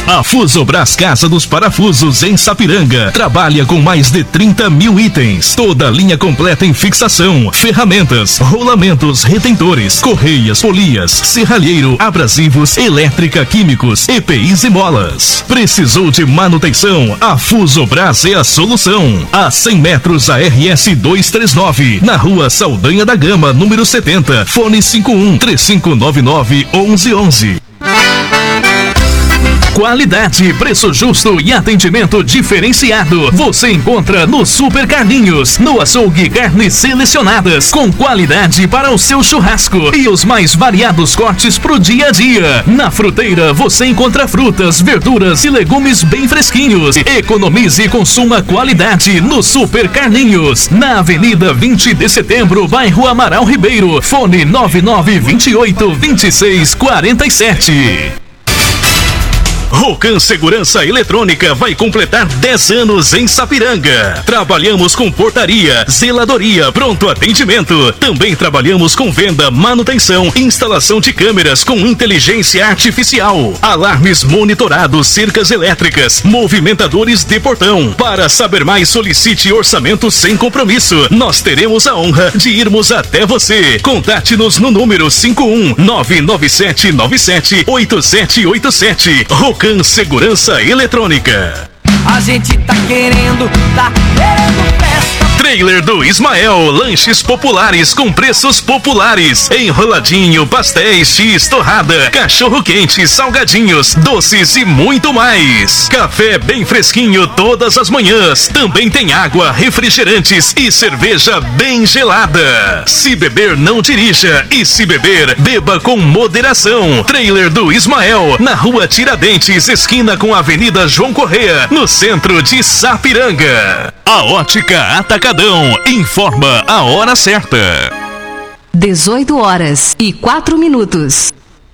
A Fusobras Casa dos Parafusos em Sapiranga trabalha com mais de 30 mil itens. Toda linha completa em fixação, ferramentas, rolamentos, retentores, correias, polias, serralheiro, abrasivos, elétrica, químicos, EPIs e molas. Precisou de manutenção? A Fusobras é a solução. A 100 metros a RS 239, na rua Saldanha da Gama, número 70, fone 51-3599-1111. Qualidade, preço justo e atendimento diferenciado. Você encontra no Super Carlinhos, no açougue carnes selecionadas, com qualidade para o seu churrasco e os mais variados cortes pro dia a dia. Na Fruteira você encontra frutas, verduras e legumes bem fresquinhos. Economize e consuma qualidade no Super Carlinhos, na Avenida 20 de Setembro, bairro Amaral Ribeiro, fone 9928-2647. Rocan Segurança Eletrônica vai completar 10 anos em Sapiranga. Trabalhamos com portaria, zeladoria, pronto atendimento. Também trabalhamos com venda, manutenção, instalação de câmeras com inteligência artificial, alarmes monitorados, cercas elétricas, movimentadores de portão. Para saber mais, solicite orçamento sem compromisso. Nós teremos a honra de irmos até você. Contate-nos no número 51997978787. Rocan Segurança Eletrônica. A gente tá querendo festa. Trailer do Ismael, lanches populares com preços populares, enroladinho, pastéis, X, torrada, cachorro quente, salgadinhos, doces e muito mais. Café bem fresquinho todas as manhãs. Também tem água, refrigerantes e cerveja bem gelada. Se beber, não dirija, e se beber, beba com moderação. Trailer do Ismael, na rua Tiradentes, esquina com a Avenida João Correia, no centro de Sapiranga. A Ótica Atacadão informa a hora certa. 18h04.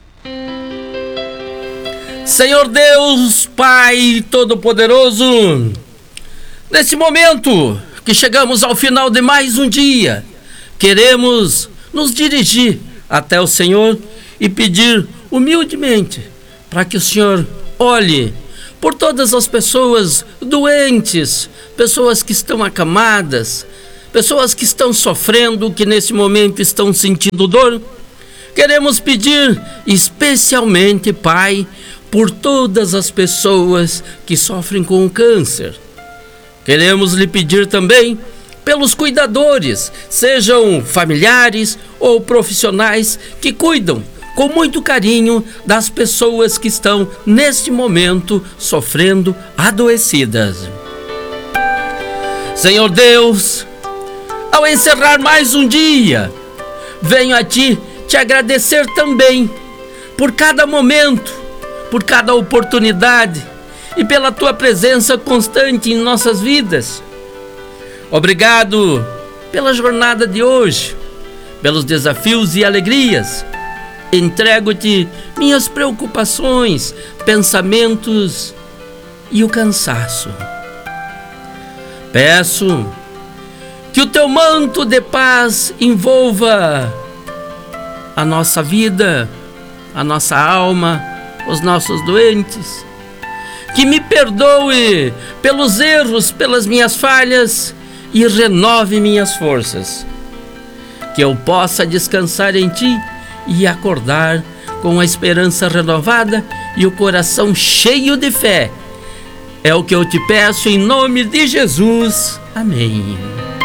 Senhor Deus, Pai Todo-Poderoso, nesse momento que chegamos ao final de mais um dia, queremos nos dirigir até o Senhor e pedir humildemente para que o Senhor olhe por todas as pessoas doentes, pessoas que estão acamadas, pessoas que estão sofrendo, que nesse momento estão sentindo dor. Queremos pedir especialmente, Pai, por todas as pessoas que sofrem com o câncer. Queremos lhe pedir também pelos cuidadores, sejam familiares ou profissionais que cuidam com muito carinho das pessoas que estão neste momento sofrendo, adoecidas. Senhor Deus, ao encerrar mais um dia, venho a Ti te agradecer também por cada momento, por cada oportunidade e pela Tua presença constante em nossas vidas. Obrigado pela jornada de hoje, pelos desafios e alegrias. Entrego-te minhas preocupações, pensamentos e o cansaço. Peço que o teu manto de paz envolva a nossa vida, a nossa alma, os nossos doentes. Que me perdoe pelos erros, pelas minhas falhas e renove minhas forças. Que eu possa descansar em Ti e acordar com a esperança renovada e o coração cheio de fé. É o que eu te peço em nome de Jesus. Amém.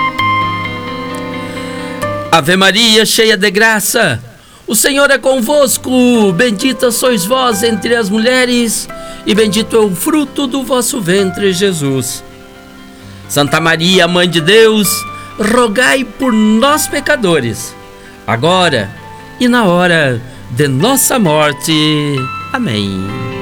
Ave Maria, cheia de graça, o Senhor é convosco. Bendita sois vós entre as mulheres, e bendito é o fruto do vosso ventre, Jesus. Santa Maria, Mãe de Deus, rogai por nós pecadores, agora e na hora de nossa morte. Amém.